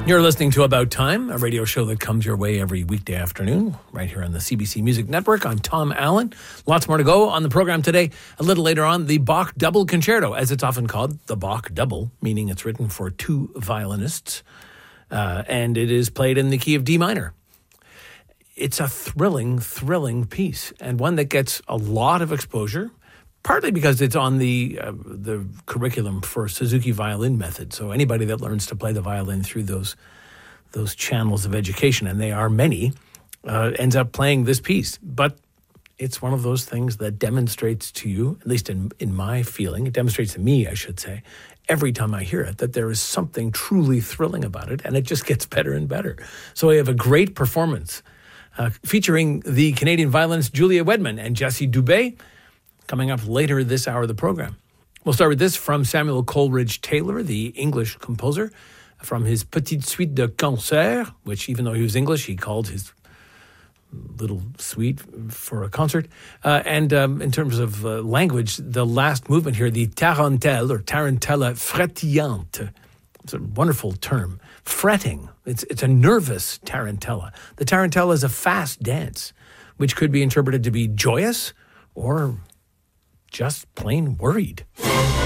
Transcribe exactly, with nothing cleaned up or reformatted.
You're listening to About Time, a radio show that comes your way every weekday afternoon, right here on the C B C Music Network. I'm Tom Allen. Lots more to go on the program today. A little later on, the Bach Double Concerto, as it's often called, the Bach Double, meaning it's written for two violinists, uh, and it is played in the key of D minor. It's a thrilling, thrilling piece, and one that gets a lot of exposure, partly because it's on the uh, the curriculum for Suzuki violin method. So anybody that learns to play the violin through those those channels of education, and they are many, uh, ends up playing this piece. But it's one of those things that demonstrates to you, at least in, in my feeling, it demonstrates to me, I should say, every time I hear it, that there is something truly thrilling about it, and it just gets better and better. So we have a great performance uh, featuring the Canadian violinist Julia Wedman and Jesse Dubé, coming up later this hour of the program. We'll start with this from Samuel Coleridge Taylor, the English composer, from his Petite Suite de Concert, which even though he was English, he called his little suite for a concert. Uh, and um, in terms of uh, language, the last movement here, the tarentelle or tarantella frétillante. It's a wonderful term. Fretting. It's, it's a nervous tarantella. The tarantella is a fast dance, which could be interpreted to be joyous or just plain worried.